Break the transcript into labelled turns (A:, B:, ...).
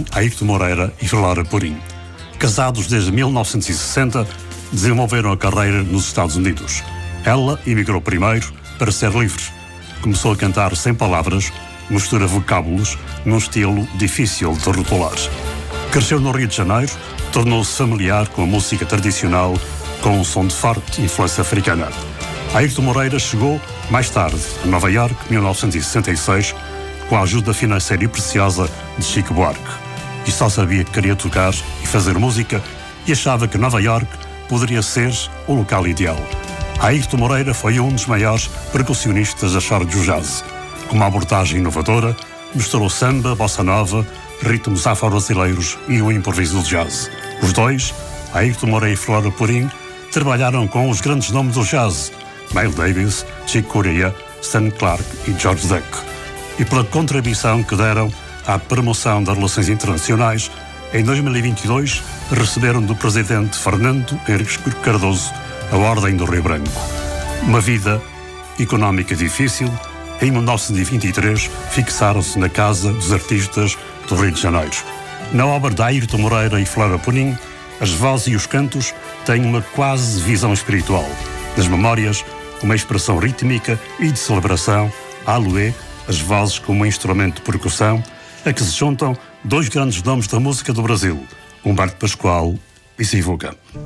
A: também Airto Moreira e Flora Purim. Casados desde 1960, desenvolveram a carreira nos Estados Unidos. Ela emigrou primeiro para ser livre. Começou a cantar sem palavras, mistura vocábulos, num estilo difícil de rotular. Cresceu no Rio de Janeiro, tornou-se familiar com a música tradicional, com um som de forte influência africana. Airto Moreira chegou mais tarde a Nova Iorque, 1966, com a ajuda financeira e preciosa de Chico Buarque. E só sabia que queria tocar e fazer música e achava que Nova Iorque poderia ser o local ideal. Airto Moreira foi um dos maiores percussionistas da história do jazz. Com uma abordagem inovadora, misturou samba, bossa nova, ritmos afro-brasileiros e o improviso do jazz. Os dois, Airto Moreira e Flora Purim, trabalharam com os grandes nomes do jazz, Miles Davis, Chick Corea, Stan Clark e George Duke. E pela contribuição que deram à promoção das relações internacionais, em 2022 receberam do presidente Fernando Henriques Cardoso a Ordem do Rio Branco. Uma vida económica difícil, em 1923 fixaram-se na Casa dos Artistas do Rio de Janeiro. Na obra de Airto Moreira e Flora Purim, as vozes e os cantos têm uma quase visão espiritual. Nas memórias, uma expressão rítmica e de celebração, à lué, as vozes como um instrumento de percussão, a que se juntam dois grandes nomes da música do Brasil, Humberto Pascoal e Sivuca.